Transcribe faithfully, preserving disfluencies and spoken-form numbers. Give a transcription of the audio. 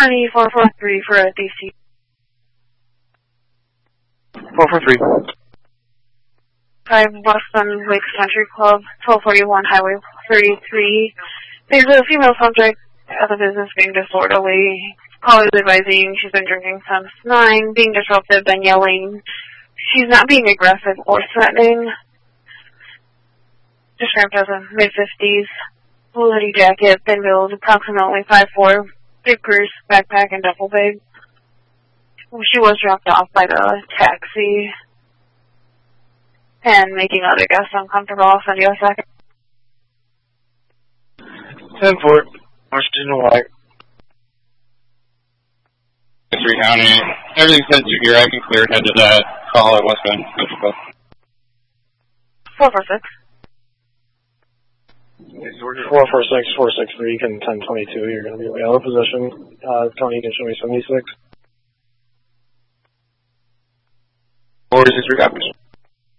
County four four three for a D C. four four three. five Boston Lakes Country Club, twelve forty-one Highway thirty-three. There's a female subject at the business being disorderly. Caller is advising she's been drinking since nine, being disruptive, been yelling. She's not being aggressive or threatening. Described as a mid-fifties, blue hoodie jacket, thin build, approximately five foot four, big purse, backpack, and duffel bag. She was dropped off by the taxi and making other guests uncomfortable. I'll send you a second. ten four, Washington, White. History County. Everything said secure. I can clear head to that call at West Bend. four four six. four four six, four six three, can ten twenty-two. You're going to be way out of position. Uh, Tony, you can show me seventy-six. four six three copies.